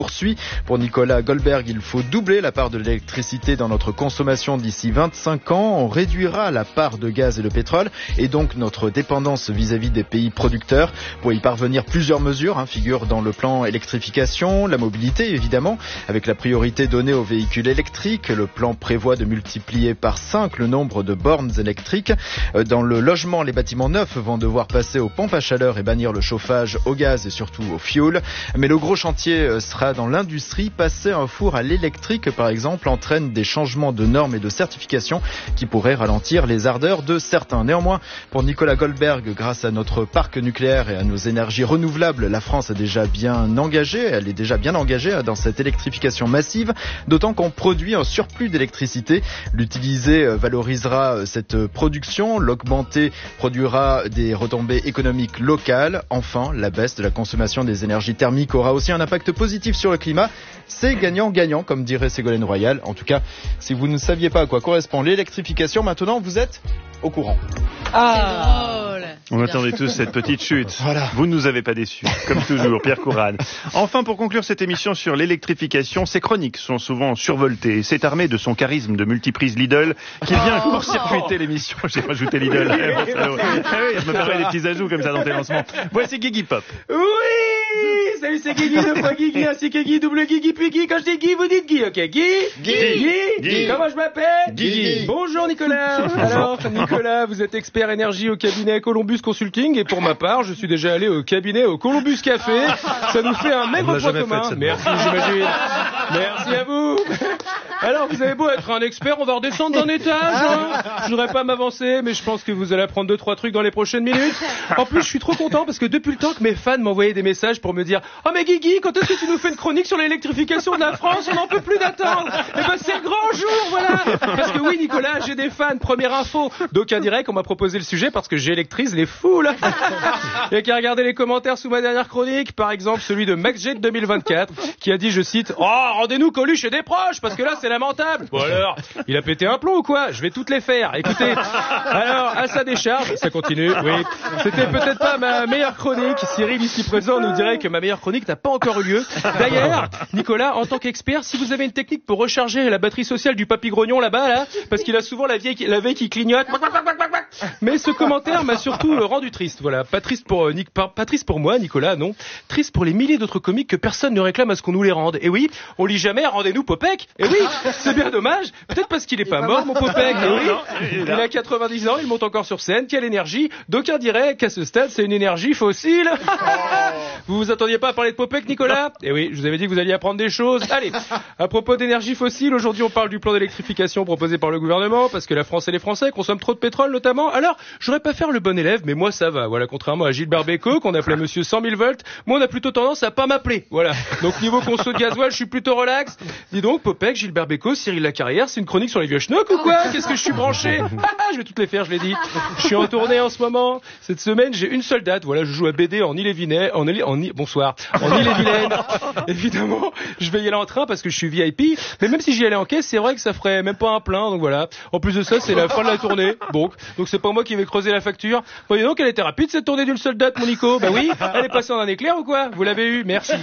poursuit. Pour Nicolas Goldberg, il faut doubler la part de l'électricité dans notre consommation d'ici 25 ans. On réduira la part de gaz et de pétrole et donc notre dépendance vis-à-vis des pays producteurs. Pour y parvenir, plusieurs mesures figurent dans le plan électrification, la mobilité évidemment, avec la priorité donnée aux véhicules électriques. Le plan prévoit de multiplier par 5 le nombre de bornes électriques. Dans le logement, les bâtiments neufs vont devoir passer aux pompes à chaleur et bannir le chauffage au gaz et surtout au fioul. Mais le gros chantier sera dans l'industrie. Passer un four à l'électrique, par exemple, entraîne des changements de normes et de certification qui pourraient ralentir les ardeurs de certains. Néanmoins, pour Nicolas Goldberg, grâce à notre parc nucléaire et à nos énergies renouvelables, la France est déjà bien engagée. Elle est déjà bien engagée dans cette électrification massive, d'autant qu'on produit un surplus d'électricité. L'utiliser valorisera cette production, l'augmenter produira des retombées économiques locales. Enfin, la baisse de la consommation des énergies thermiques aura aussi un impact positif sur le climat. C'est gagnant-gagnant, comme dirait Ségolène Royal. En tout cas, si vous ne saviez pas à quoi correspond l'électrification, maintenant vous êtes au courant. On attendait tous cette petite chute. Voilà. Vous ne nous avez pas déçus, comme toujours, Pierre Courade. Enfin, pour conclure cette émission sur l'électrification, ces chroniques sont souvent survoltées. C'est armé de son charisme de multiprise Lidl qui vient court-circuiter l'émission. J'ai rajouté Lidl. Je me permets des petits ajouts comme ça dans tes lancements. Voici Guigui Pop. Oui, salut, c'est Guigui, deux fois Guigui, ainsi que Guy, double Guigui, puis Guy. Quand je dis Guy, vous dites Guy, ok? Guy. Comment je m'appelle? Guigui. Bonjour Nicolas. Alors, Nicolas, vous êtes expert énergie au cabinet Columbus Consulting, et pour ma part, je suis déjà allé au cabinet au Columbus Café. Ça nous fait un maigre point commun. Merci, j'imagine. Merci à vous. Alors, vous avez beau être un expert, on va redescendre d'un étage. Je voudrais pas m'avancer, mais je pense que vous allez apprendre 2-3 trucs dans les prochaines minutes. En plus, je suis trop content parce que depuis le temps que mes fans m'envoyaient des messages pour me dire « Oh mais Guigui, quand est-ce que tu nous fais une chronique sur l'électrification de la France? On n'en peut plus d'attendre !» Eh ben c'est le grand jour, voilà. Parce que oui, Nicolas, j'ai des fans. Première info, d'aucuns diraient qu'on m'a proposé le sujet parce que j'électrise les foules. Il y a qu'à regarder les commentaires sous ma dernière chronique, par exemple celui de MaxJet 2024 qui a dit, je cite, « Oh, rendez-nous Coluche et des proches parce que là c'est lamentable. » Bon alors, il a pété un plomb ou quoi? Je vais toutes les faire. Écoutez, alors à sa décharge, ça continue, oui. C'était peut-être pas ma meilleure chronique. Cyril ici présent nous dirait que ma meilleure chronique n'a pas encore eu lieu. D'ailleurs, Nicolas, en tant qu'expert, si vous avez une technique pour recharger la batterie sociale du papy grognon là-bas, là, parce qu'il a souvent la veille qui clignote. Mais ce commentaire m'a surtout rendu triste. Voilà, pas triste pour moi, Nicolas, non. Triste pour les milliers d'autres comiques que personne ne réclame à ce qu'on nous les rende. Et oui, on lit jamais rendez-nous Popek. Et oui, c'est bien dommage. Peut-être parce qu'il est pas mort, mon Popek. Et oui, il a 90 ans, il monte encore sur scène. Quelle énergie. D'aucuns diraient qu'à ce stade, c'est une énergie fossile. Vous vous attendiez pas à parler de Popek, Nicolas? Eh oui, je vous avais dit que vous alliez apprendre des choses. Allez, à propos d'énergie fossile, aujourd'hui on parle du plan d'électrification proposé par le gouvernement, parce que la France et les Français consomment trop de pétrole notamment. Alors, j'aurais pas faire le bon élève, mais moi ça va. Voilà, contrairement à Gilbert Bécaud, qu'on appelait monsieur 100 000 volts, moi on a plutôt tendance à pas m'appeler. Voilà. Donc niveau conso de gasoil, je suis plutôt relax. Dis donc, Popek, Gilbert Bécaud, Cyril Lacarrière, c'est une chronique sur les vieux schnocks ou quoi? Qu'est-ce que je suis branché? Je vais toutes les faire, je l'ai dit. Je suis en tournée en ce moment. Cette semaine, j'ai une seule date. Voilà, je joue à BD en Ille-et-Vilaine, en Ille-et-Vilaine. Évidemment, je vais y aller en train parce que je suis VIP. Mais même si j'y allais en caisse, c'est vrai que ça ferait même pas un plein. Donc voilà. En plus de ça, c'est la fin de la tournée. Donc c'est pas moi qui vais creuser la facture. Voyez donc, elle était rapide cette tournée d'une seule date, mon Nico. Bah oui, elle est passée en un éclair ou quoi? Vous l'avez eu, merci.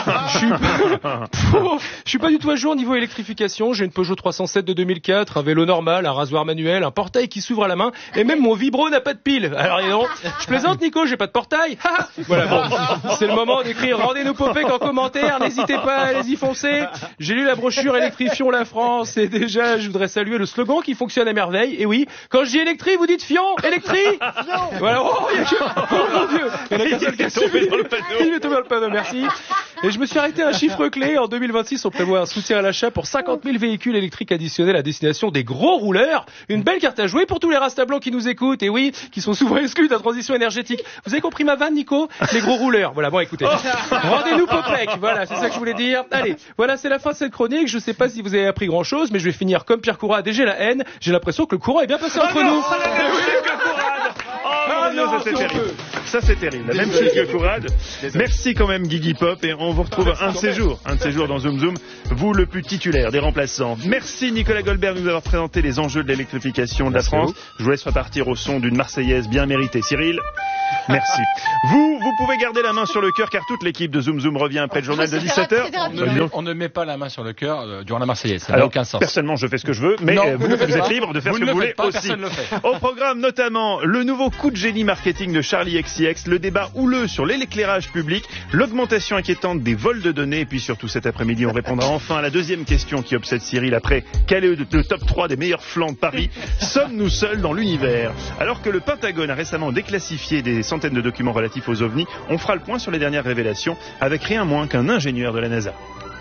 Je suis pas du tout à jour niveau électrification. J'ai une Peugeot 307 de 2004, un vélo normal, un rasoir manuel, un portail qui s'ouvre à la main, et même mon vibro n'a pas de pile. Alors non, je plaisante, Nico, j'ai pas de portail. Voilà, bon, c'est le moment d'écrire rendez-nous Popek en commentaire. N'hésitez pas, allez-y foncez. J'ai lu la brochure Électrifions la France, et déjà je voudrais saluer le slogan qui fonctionne à merveille. Et oui, quand je dis électri, vous dites fion, électri. Voilà, oh mon Dieu, il y en a qu'un seul qui a suivi. Il est tombé dans le panneau, merci. Et je me suis arrêté à un chiffre clé. En 2026, on prévoit un soutien à l'achat pour 50 000 véhicules électriques additionnels à destination des gros rouleurs. Une belle carte à jouer pour tous les rastas blancs qui nous écoutent, et oui, qui sont souvent exclus de la transition énergétique. Vous avez compris ma vanne, Nico? Les gros rouleurs. Voilà, bon, écoutez. Rendez-nous Popek. Voilà, c'est ça que je voulais dire. Allez, voilà, c'est la fin de cette chronique. Je sais pas si vous avez appris grand chose, mais je vais finir comme Pierre Courade et j'ai la haine. J'ai l'impression que le courant est bien passé entre nous. Oh mon Dieu, ça c'est terrible. Ça c'est terrible. Même chose que Courade. Merci quand même Guigui Pop et on vous retrouve un de ces jours dans Zoom Zoom. Vous le plus titulaire des remplaçants. Merci Nicolas Goldberg de nous avoir présenté les enjeux de l'électrification de la France. Je vous laisse repartir au son d'une Marseillaise bien méritée. Cyril, merci. Vous pouvez garder la main sur le cœur car toute l'équipe de Zoom Zoom revient après le journal de 17h. On ne met pas la main sur le cœur durant la Marseillaise. Ça n'a Alors, aucun sens. Personnellement, je fais ce que je veux, mais vous êtes libre de faire ce que vous voulez aussi. Personne le fait. Au programme notamment le nouveau coup de génie marketing de Charlie XCX, le débat houleux sur l'éclairage public, l'augmentation inquiétante des vols de données et puis surtout cet après-midi on répondra enfin à la deuxième question qui obsède Cyril après quel est le top 3 des meilleurs flancs de Paris. Sommes-nous seuls dans l'univers? Alors que le Pentagone a récemment déclassifié des centaines de documents relatifs aux ovnis, on fera le point sur les dernières révélations avec rien moins qu'un ingénieur de la NASA.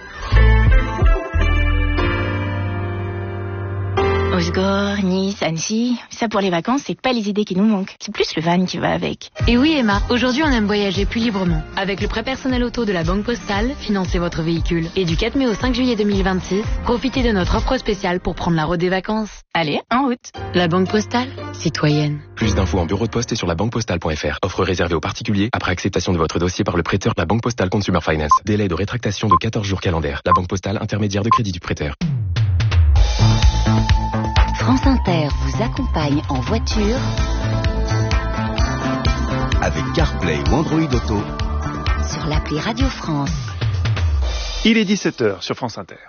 Osgore, Nice, Annecy, ça pour les vacances, c'est pas les idées qui nous manquent. C'est plus le van qui va avec. Et oui Emma, aujourd'hui on aime voyager plus librement. Avec le prêt personnel auto de la Banque Postale, financez votre véhicule. Et du 4 mai au 5 juillet 2026, profitez de notre offre spéciale pour prendre la route des vacances. Allez, en route. La Banque Postale, citoyenne. Plus d'infos en bureau de poste et sur labanquepostale.fr. Offre réservée aux particuliers après acceptation de votre dossier par le prêteur La Banque Postale Consumer Finance. Délai de rétractation de 14 jours calendaires. La Banque Postale, intermédiaire de crédit du prêteur. France Inter vous accompagne en voiture avec CarPlay ou Android Auto sur l'appli Radio France. Il est 17h sur France Inter.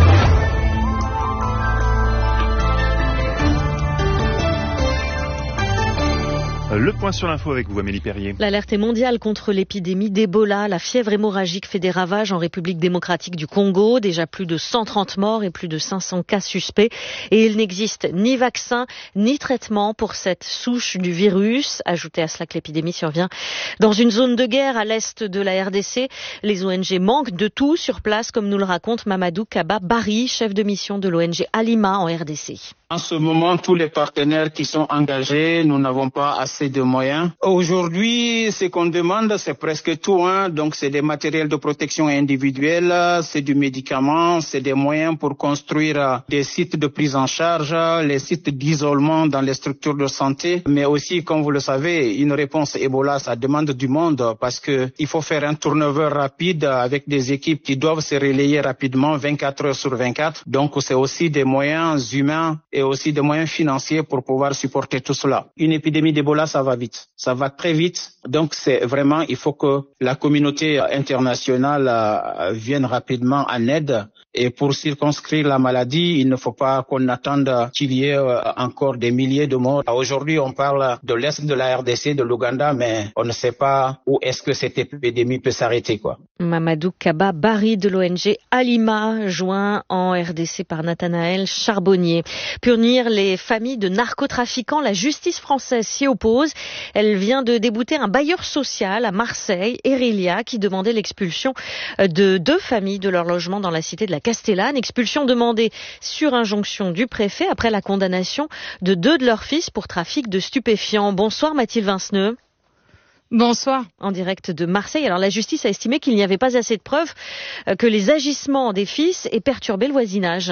Le point sur l'info avec vous, Amélie Perrier. L'alerte est mondiale contre l'épidémie d'Ebola. La fièvre hémorragique fait des ravages en République démocratique du Congo. Déjà plus de 130 morts et plus de 500 cas suspects. Et il n'existe ni vaccin ni traitement pour cette souche du virus. Ajoutez à cela que l'épidémie survient dans une zone de guerre à l'est de la RDC. Les ONG manquent de tout sur place, comme nous le raconte Mamadou Kaba Bari, chef de mission de l'ONG Alima en RDC. En ce moment, tous les partenaires qui sont engagés, nous n'avons pas assez de moyens. Aujourd'hui, ce qu'on demande, c'est presque tout. Donc, c'est des matériels de protection individuelle, c'est du médicament, c'est des moyens pour construire des sites de prise en charge, les sites d'isolement dans les structures de santé. Mais aussi, comme vous le savez, une réponse Ebola, ça demande du monde parce que il faut faire un turnover rapide avec des équipes qui doivent se relayer rapidement 24 heures sur 24. Donc, c'est aussi des moyens humains et aussi des moyens financiers pour pouvoir supporter tout cela. Une épidémie d'Ebola, ça va vite. Ça va très vite. Donc, c'est vraiment, il faut que la communauté internationale vienne rapidement en aide. Et pour circonscrire la maladie, il ne faut pas qu'on attende qu'il y ait encore des milliers de morts. Aujourd'hui, on parle de l'Est de la RDC, de l'Ouganda, mais on ne sait pas où est-ce que cette épidémie peut s'arrêter, quoi. Mamadou Kaba Bari de l'ONG Alima, joint en RDC par Nathanaël Charbonnier. Punir les familles de narcotrafiquants, la justice française s'y oppose. Elle vient de débouter un bailleur social à Marseille, Erilia, qui demandait l'expulsion de 2 familles de leur logement dans la cité de la Castellane. Expulsion demandée sur injonction du préfet après la condamnation de 2 de leurs fils pour trafic de stupéfiants. Bonsoir Mathilde Vinceneux. Bonsoir. En direct de Marseille. Alors la justice a estimé qu'il n'y avait pas assez de preuves que les agissements des fils aient perturbé le voisinage.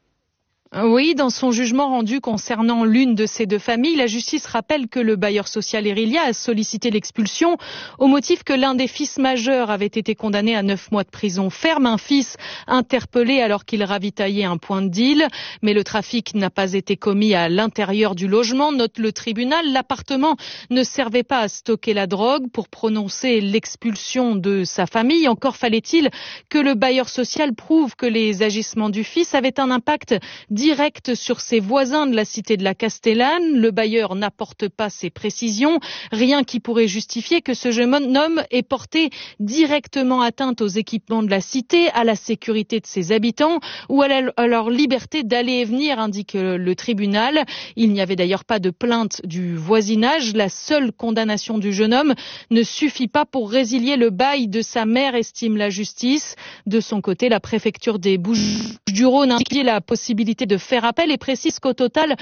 Oui, dans son jugement rendu concernant l'une de ces 2 familles, la justice rappelle que le bailleur social Erilia a sollicité l'expulsion au motif que l'un des fils majeurs avait été condamné à 9 mois de prison ferme, un fils interpellé alors qu'il ravitaillait un point de deal. Mais le trafic n'a pas été commis à l'intérieur du logement, note le tribunal. L'appartement ne servait pas à stocker la drogue. Pour prononcer l'expulsion de sa famille, encore fallait-il que le bailleur social prouve que les agissements du fils avaient un impact direct sur ses voisins de la cité de la Castellane. Le bailleur n'apporte pas ces précisions, rien qui pourrait justifier que ce jeune homme ait porté directement atteinte aux équipements de la cité, à la sécurité de ses habitants ou à leur liberté d'aller et venir, indique le tribunal. Il n'y avait d'ailleurs pas de plainte du voisinage. La seule condamnation du jeune homme ne suffit pas pour résilier le bail de sa mère, estime la justice. De son côté, la préfecture des Bouches-du-Rhône a indiqué la possibilité de faire appel et précise qu'au total,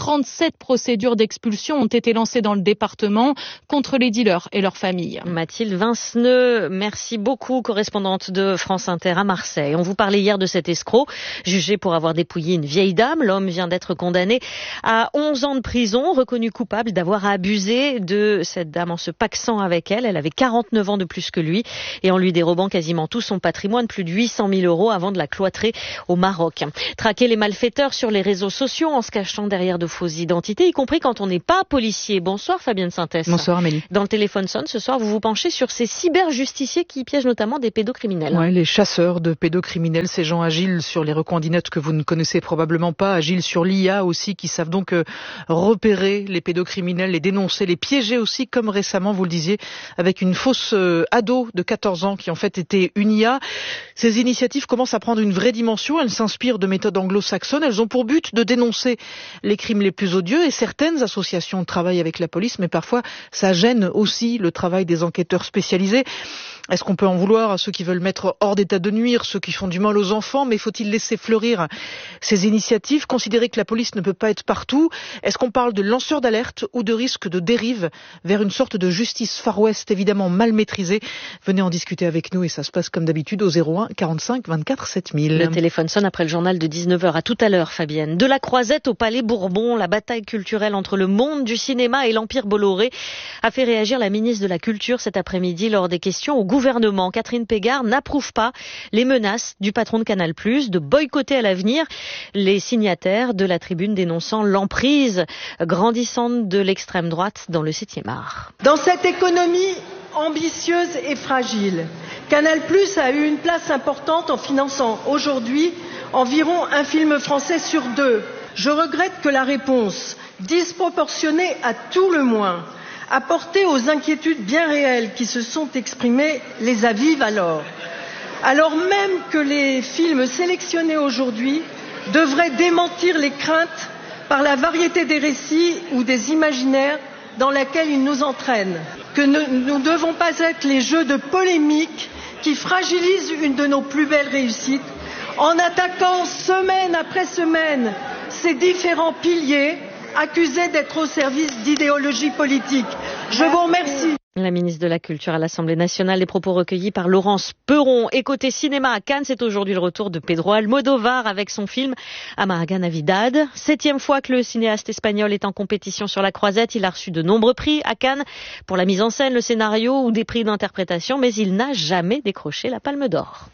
37 procédures d'expulsion ont été lancées dans le département contre les dealers et leurs familles. Mathilde Vinceneux, merci beaucoup, correspondante de France Inter à Marseille. On vous parlait hier de cet escroc, jugé pour avoir dépouillé une vieille dame. L'homme vient d'être condamné à 11 ans de prison, reconnu coupable d'avoir abusé de cette dame en se pacsant avec elle. Elle avait 49 ans de plus que lui et en lui dérobant quasiment tout son patrimoine, plus de 800 000 € avant de la cloîtrer au Maroc. Traquer les malfaiteurs sur les réseaux sociaux en se cachant derrière de fausses identités, y compris quand on n'est pas policier. Bonsoir Fabienne Sintès. Bonsoir Amélie. Dans le téléphone sonne ce soir, vous vous penchez sur ces cyberjusticiers qui piègent notamment des pédocriminels. Ouais, les chasseurs de pédocriminels, ces gens agiles sur les recoins-dinettes que vous ne connaissez probablement pas, agiles sur l'IA aussi, qui savent donc repérer les pédocriminels, les dénoncer, les piéger aussi, comme récemment, vous le disiez, avec une fausse ado de 14 ans qui en fait était une IA. Ces initiatives commencent à prendre une vraie dimension, elles s'inspirent de méthodes anglo-saxonnes, elles ont pour but de dénoncer les crimes les plus odieux et certaines associations travaillent avec la police, mais parfois ça gêne aussi le travail des enquêteurs spécialisés. Est-ce qu'on peut en vouloir à ceux qui veulent mettre hors d'état de nuire, ceux qui font du mal aux enfants, mais faut-il laisser fleurir ces initiatives, considérer que la police ne peut pas être partout? Est-ce qu'on parle de lanceurs d'alerte ou de risque de dérive vers une sorte de justice Far West évidemment mal maîtrisée? Venez en discuter avec nous et ça se passe comme d'habitude au 01 45 24 7000. Le téléphone sonne après le journal de 19h. À tout à l'heure, Fabienne. De la Croisette au Palais Bourbon, la bataille culturelle entre le monde du cinéma et l'Empire Bolloré a fait réagir la ministre de la Culture cet après-midi lors des questions au gouvernement. Catherine Pégard n'approuve pas les menaces du patron de Canal+, de boycotter à l'avenir les signataires de la tribune dénonçant l'emprise grandissante de l'extrême droite dans le 7e art. Dans cette économie ambitieuse et fragile, Canal+ a eu une place importante en finançant aujourd'hui environ un film français sur 2. Je regrette que la réponse, disproportionnée à tout le moins, apportée aux inquiétudes bien réelles qui se sont exprimées, les avive alors même que les films sélectionnés aujourd'hui devraient démentir les craintes par la variété des récits ou des imaginaires dans lesquels ils nous entraînent, que nous ne devons pas être les jeux de polémique qui fragilisent une de nos plus belles réussites en attaquant semaine après semaine ces différents piliers accusés d'être au service d'idéologies politiques. Je vous remercie. La ministre de la Culture à l'Assemblée nationale, les propos recueillis par Laurence Perron. Et côté cinéma à Cannes, c'est aujourd'hui le retour de Pedro Almodóvar avec son film Amarga Navidad. 7e fois que le cinéaste espagnol est en compétition sur la Croisette. Il a reçu de nombreux prix à Cannes pour la mise en scène, le scénario ou des prix d'interprétation, mais il n'a jamais décroché la Palme d'Or.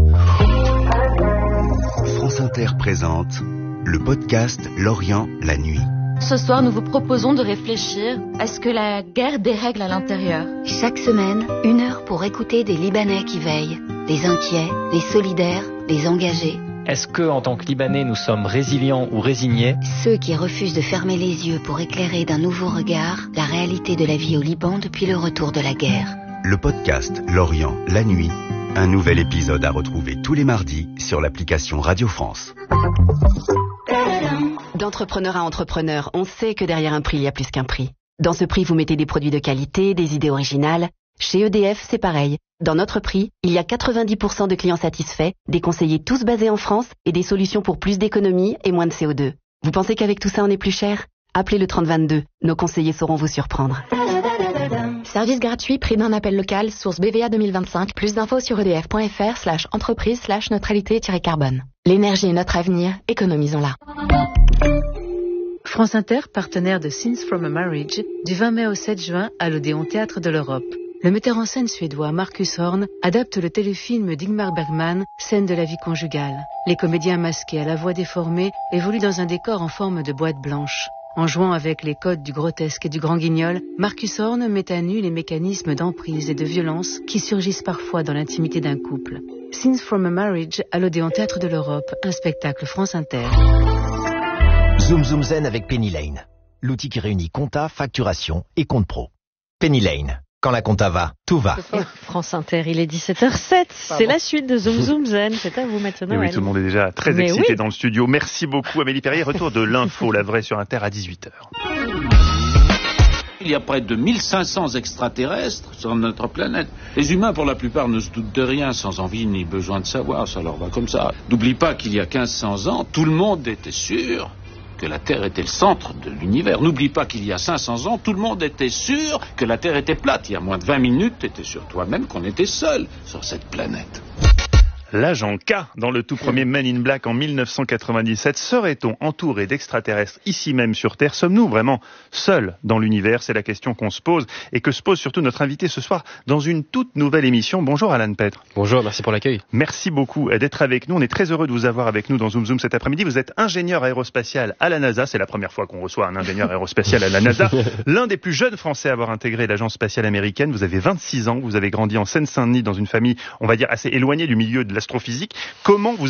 France Inter présente le podcast L'Orient, la nuit. Ce soir, nous vous proposons de réfléchir à ce que la guerre dérègle à l'intérieur. Chaque semaine, 1 heure pour écouter des Libanais qui veillent, des inquiets, des solidaires, des engagés. Est-ce que, en tant que Libanais, nous sommes résilients ou résignés? Ceux qui refusent de fermer les yeux pour éclairer d'un nouveau regard la réalité de la vie au Liban depuis le retour de la guerre. Le podcast L'Orient, la nuit. Un nouvel épisode à retrouver tous les mardis sur l'application Radio France. D'entrepreneur à entrepreneur, on sait que derrière un prix, il y a plus qu'un prix. Dans ce prix, vous mettez des produits de qualité, des idées originales. Chez EDF, c'est pareil. Dans notre prix, il y a 90% de clients satisfaits, des conseillers tous basés en France et des solutions pour plus d'économie et moins de CO2. Vous pensez qu'avec tout ça, on est plus cher? Appelez le 3022. Nos conseillers sauront vous surprendre. Service gratuit, prix d'un appel local, source BVA 2025. Plus d'infos sur edf.fr/entreprise/neutralité-carbone. L'énergie est notre avenir, économisons-la. France Inter, partenaire de Scenes from a Marriage, du 20 mai au 7 juin à l'Odéon Théâtre de l'Europe. Le metteur en scène suédois Marcus Horn adapte le téléfilm d'Ingmar Bergman, Scène de la vie conjugale. Les comédiens masqués à la voix déformée évoluent dans un décor en forme de boîte blanche. En jouant avec les codes du grotesque et du grand guignol, Marcus Horn met à nu les mécanismes d'emprise et de violence qui surgissent parfois dans l'intimité d'un couple. Scenes from a Marriage à l'Odéon Théâtre de l'Europe, un spectacle France Inter. Zoom Zoom Zen avec Penny Lane, l'outil qui réunit compta, facturation et compte pro. Penny Lane, quand la compta va, tout va. France Inter, il est 17h07, c'est la suite de Zoom Zoom Zen, c'est à vous Mathieu Noël. Oui, tout le monde est déjà très excité dans le studio. Merci beaucoup Amélie Perrier, retour de l'info, la vraie sur Inter à 18h. Il y a près de 1500 extraterrestres sur notre planète. Les humains, pour la plupart, ne se doutent de rien, sans envie ni besoin de savoir, ça leur va comme ça. N'oublie pas qu'il y a 1500 ans, tout le monde était sûr que la Terre était le centre de l'univers. N'oublie pas qu'il y a 500 ans, tout le monde était sûr que la Terre était plate. Il y a moins de 20 minutes, tu étais sûr toi-même qu'on était seul sur cette planète. L'agent K, dans le tout premier Men in Black en 1997, serait-on entouré d'extraterrestres ici même sur Terre? Sommes-nous vraiment seuls dans l'univers? C'est la question qu'on se pose et que se pose surtout notre invité ce soir dans une toute nouvelle émission. Bonjour Alan Petre. Bonjour, merci pour l'accueil. Merci beaucoup d'être avec nous. On est très heureux de vous avoir avec nous dans Zoom Zoom cet après-midi. Vous êtes ingénieur aérospatial à la NASA. C'est la première fois qu'on reçoit un ingénieur aérospatial à la NASA. L'un des plus jeunes Français à avoir intégré l'agence spatiale américaine. Vous avez 26 ans. Vous avez grandi en Seine-Saint-Denis dans une famille, on va dire, assez éloignée du milieu de l'astrophysique. Comment vous